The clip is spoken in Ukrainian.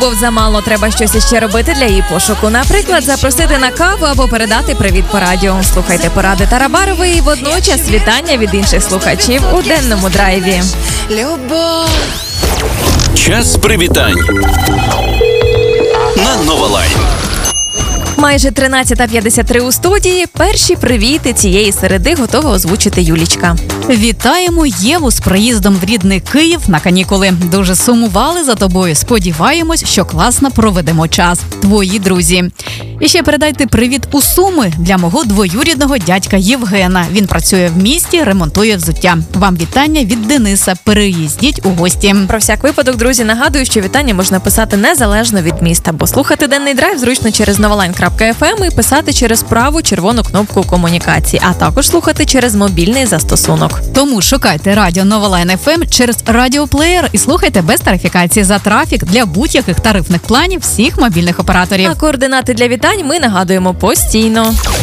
Бо замало, треба щось іще робити для її пошуку. Наприклад, запросити на каву або передати привіт по радіо. Слухайте поради Тарабарової і водночас вітання від інших слухачів у денному драйві. Час привітань на Нова Лайн. Майже 13:53 у студії. Перші привіти цієї середи готова озвучити Юлічка. Вітаємо Єву з приїздом в рідний Київ на канікули. Дуже сумували за тобою. Сподіваємось, що класно проведемо час. Твої друзі. І ще передайте привіт у Суми для мого двоюрідного дядька Євгена. Він працює в місті, ремонтує взуття. Вам вітання від Дениса. Переїздіть у гості. Про всяк випадок, друзі, нагадую, що вітання можна писати незалежно від міста, бо слухати денний драйв зручно через novaline.fm і писати через праву червону кнопку комунікації, а також слухати через мобільний застосунок. Тому шукайте радіо Нова Лайн FM через радіоплеєр і слухайте без тарифікації за трафік для будь-яких тарифних планів всіх мобільних операторів. А координати для вітань ми нагадуємо постійно.